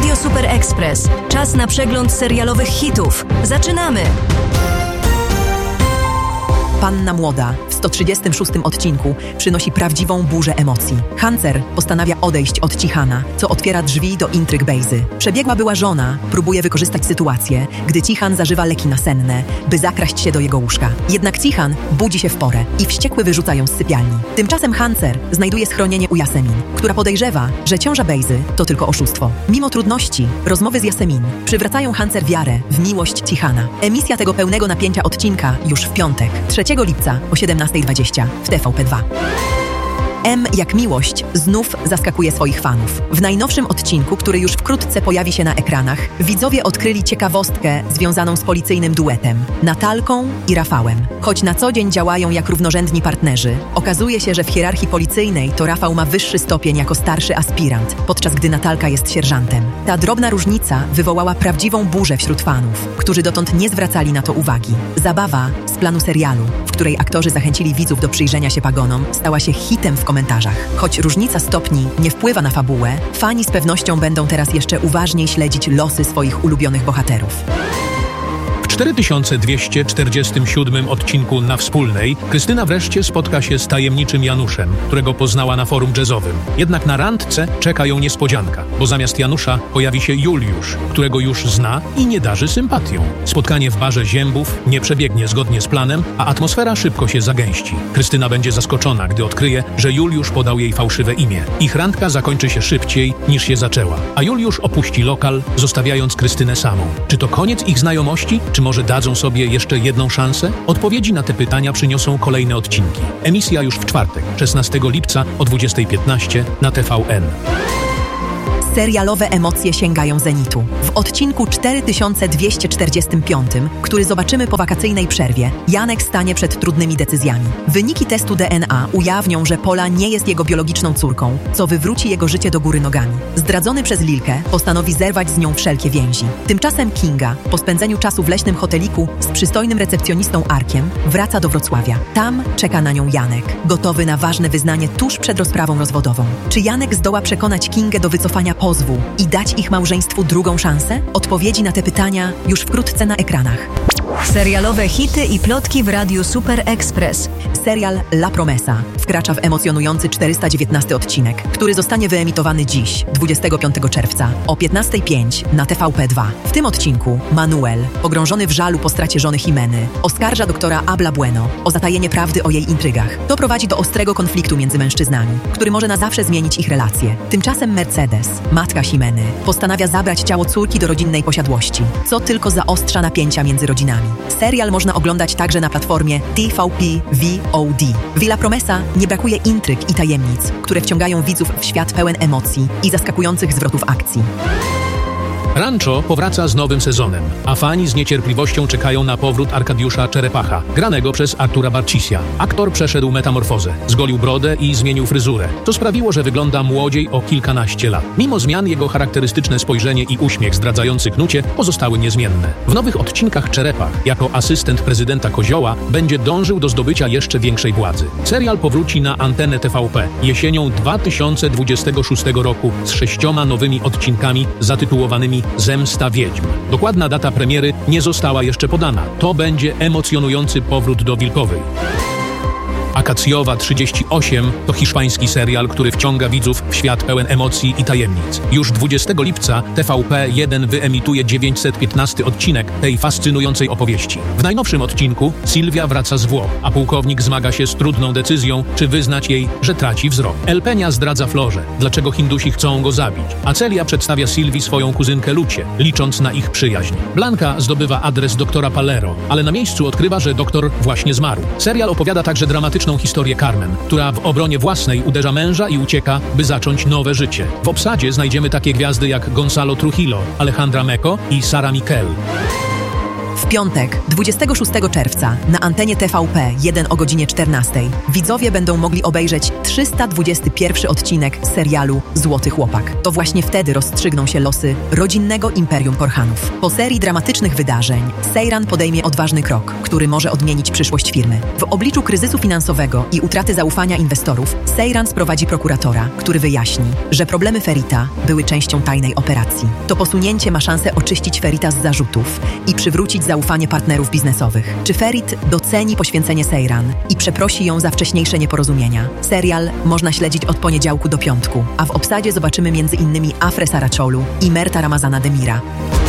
Radio Super Express. Czas na przegląd serialowych hitów. Zaczynamy! Panna Młoda w 136 odcinku przynosi prawdziwą burzę emocji. Hancer postanawia odejść od Cichana, co otwiera drzwi do intryg Bejzy. Przebiegła była żona próbuje wykorzystać sytuację, gdy Cichan zażywa leki nasenne, by zakraść się do jego łóżka. Jednak Cichan budzi się w porę i wściekły wyrzuca ją z sypialni. Tymczasem Hancer znajduje schronienie u Jasemin, która podejrzewa, że ciąża Bejzy to tylko oszustwo. Mimo trudności, rozmowy z Jasemin przywracają Hancer wiarę w miłość Cichana. Emisja tego pełnego napięcia odcinka już w piątek, 3 lipca o 17:20 w TVP2. M jak miłość znów zaskakuje swoich fanów. W najnowszym odcinku, który już wkrótce pojawi się na ekranach, widzowie odkryli ciekawostkę związaną z policyjnym duetem Natalką i Rafałem. Choć na co dzień działają jak równorzędni partnerzy, okazuje się, że w hierarchii policyjnej to Rafał ma wyższy stopień jako starszy aspirant, podczas gdy Natalka jest sierżantem. Ta drobna różnica wywołała prawdziwą burzę wśród fanów, którzy dotąd nie zwracali na to uwagi. Zabawa z planu serialu, w której aktorzy zachęcili widzów do przyjrzenia się pagonom, stała się hitem w komentarzach. Choć różnica stopni nie wpływa na fabułę, fani z pewnością będą teraz jeszcze uważniej śledzić losy swoich ulubionych bohaterów. W 4247 odcinku Na Wspólnej Krystyna wreszcie spotka się z tajemniczym Januszem, którego poznała na forum jazzowym. Jednak na randce czeka ją niespodzianka, bo zamiast Janusza pojawi się Juliusz, którego już zna i nie darzy sympatią. Spotkanie w barze Ziębów nie przebiegnie zgodnie z planem, a atmosfera szybko się zagęści. Krystyna będzie zaskoczona, gdy odkryje, że Juliusz podał jej fałszywe imię. Ich randka zakończy się szybciej niż się zaczęła, a Juliusz opuści lokal, zostawiając Krystynę samą. Czy to koniec ich znajomości, czy może dadzą sobie jeszcze jedną szansę? Odpowiedzi na te pytania przyniosą kolejne odcinki. Emisja już w czwartek, 16 lipca o 20:15 na TVN. Serialowe emocje sięgają zenitu. W odcinku 4245, który zobaczymy po wakacyjnej przerwie, Janek stanie przed trudnymi decyzjami. Wyniki testu DNA ujawnią, że Pola nie jest jego biologiczną córką, co wywróci jego życie do góry nogami. Zdradzony przez Lilkę postanowi zerwać z nią wszelkie więzi. Tymczasem Kinga, po spędzeniu czasu w leśnym hoteliku z przystojnym recepcjonistą Arkiem, wraca do Wrocławia. Tam czeka na nią Janek, gotowy na ważne wyznanie tuż przed rozprawą rozwodową. Czy Janek zdoła przekonać Kingę do wycofania pozwu i dać ich małżeństwu drugą szansę? Odpowiedzi na te pytania już wkrótce na ekranach. Serialowe hity i plotki w Radiu Super Express. Serial La Promesa wkracza w emocjonujący 419 odcinek, który zostanie wyemitowany dziś, 25 czerwca o 15:05 na TVP2. W tym odcinku Manuel, pogrążony w żalu po stracie żony Jimeny, oskarża doktora Abla Bueno o zatajenie prawdy o jej intrygach. To prowadzi do ostrego konfliktu między mężczyznami, który może na zawsze zmienić ich relacje. Tymczasem Mercedes, matka Jimeny, postanawia zabrać ciało córki do rodzinnej posiadłości, co tylko zaostrza napięcia między rodzinami. Serial można oglądać także na platformie TVP VOD. W La Promesa nie brakuje intryg i tajemnic, które wciągają widzów w świat pełen emocji i zaskakujących zwrotów akcji. Rancho powraca z nowym sezonem, a fani z niecierpliwością czekają na powrót Arkadiusza Czerepacha, granego przez Artura Barcisia. Aktor przeszedł metamorfozę, zgolił brodę i zmienił fryzurę. To sprawiło, że wygląda młodziej o kilkanaście lat. Mimo zmian jego charakterystyczne spojrzenie i uśmiech zdradzający knucie pozostały niezmienne. W nowych odcinkach Czerepach, jako asystent prezydenta Kozioła, będzie dążył do zdobycia jeszcze większej władzy. Serial powróci na antenę TVP jesienią 2026 roku z 6 nowymi odcinkami zatytułowanymi Zemsta Wiedźm. Dokładna data premiery nie została jeszcze podana. To będzie emocjonujący powrót do Wilkowej. Akacjowa 38 to hiszpański serial, który wciąga widzów w świat pełen emocji i tajemnic. Już 20 lipca TVP1 wyemituje 915 odcinek tej fascynującej opowieści. W najnowszym odcinku Sylwia wraca z Włoch, a pułkownik zmaga się z trudną decyzją, czy wyznać jej, że traci wzrok. Elpenia zdradza Florze, dlaczego Hindusi chcą go zabić, a Celia przedstawia Sylwii swoją kuzynkę Lucie, licząc na ich przyjaźń. Blanka zdobywa adres doktora Palero, ale na miejscu odkrywa, że doktor właśnie zmarł. Serial opowiada także dramatyczną historię Carmen, która w obronie własnej uderza męża i ucieka, by zacząć nowe życie. W obsadzie znajdziemy takie gwiazdy jak Gonzalo Trujillo, Alejandra Meco i Sara Miquel. W piątek, 26 czerwca, na antenie TVP 1 o godzinie 14 widzowie będą mogli obejrzeć 321 odcinek serialu Złoty Chłopak. To właśnie wtedy rozstrzygną się losy rodzinnego imperium Korhanów. Po serii dramatycznych wydarzeń Seyran podejmie odważny krok, który może odmienić przyszłość firmy. W obliczu kryzysu finansowego i utraty zaufania inwestorów, Seyran sprowadzi prokuratora, który wyjaśni, że problemy Ferita były częścią tajnej operacji. To posunięcie ma szansę oczyścić Ferita z zarzutów i przywrócić zaufanie partnerów biznesowych. Czy Ferit doceni poświęcenie Seyran i przeprosi ją za wcześniejsze nieporozumienia? Serial można śledzić od poniedziałku do piątku, a w obsadzie zobaczymy m.in. Afre Saraczolu i Merta Ramazana Demira.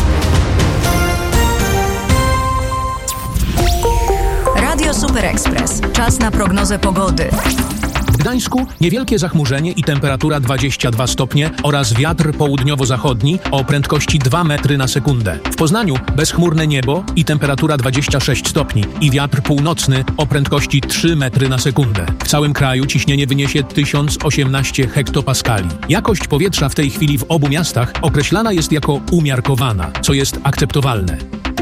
Radio Super Express. Czas na prognozę pogody. W Gdańsku niewielkie zachmurzenie i temperatura 22 stopnie oraz wiatr południowo-zachodni o prędkości 2 metry na sekundę. W Poznaniu bezchmurne niebo i temperatura 26 stopni i wiatr północny o prędkości 3 metry na sekundę. W całym kraju ciśnienie wyniesie 1018 hektopaskali. Jakość powietrza w tej chwili w obu miastach określana jest jako umiarkowana, co jest akceptowalne.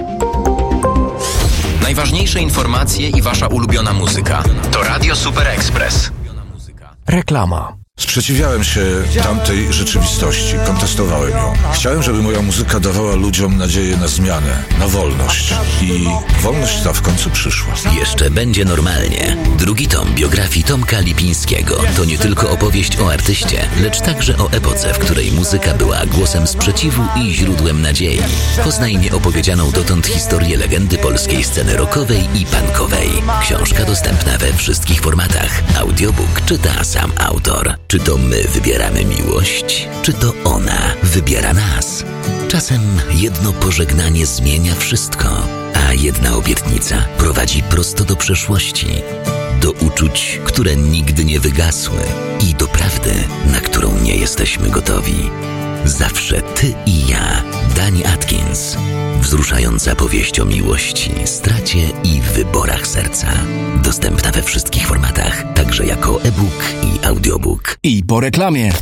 Najważniejsze informacje i wasza ulubiona muzyka. To Radio Super Express. Reklama. Sprzeciwiałem się tamtej rzeczywistości, kontestowałem ją. Chciałem, żeby moja muzyka dawała ludziom nadzieję na zmianę, na wolność. I wolność ta w końcu przyszła. Jeszcze będzie normalnie. Drugi tom biografii Tomka Lipińskiego to nie tylko opowieść o artyście, lecz także o epoce, w której muzyka była głosem sprzeciwu i źródłem nadziei. Poznaj nieopowiedzianą dotąd historię legendy polskiej sceny rockowej i punkowej. Książka dostępna we wszystkich formatach. Audiobook czyta sam autor. Czy to my wybieramy miłość, czy to ona wybiera nas? Czasem jedno pożegnanie zmienia wszystko, a jedna obietnica prowadzi prosto do przeszłości, do uczuć, które nigdy nie wygasły i do prawdy, na którą nie jesteśmy gotowi. Zawsze ty i ja. Dani Atkins. Wzruszająca powieść o miłości, stracie i wyborach serca. Dostępna we wszystkich formatach, także jako e-book i audiobook. I po reklamie.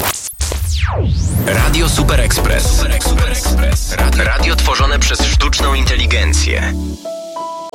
Radio Super Express. Radio tworzone przez sztuczną inteligencję.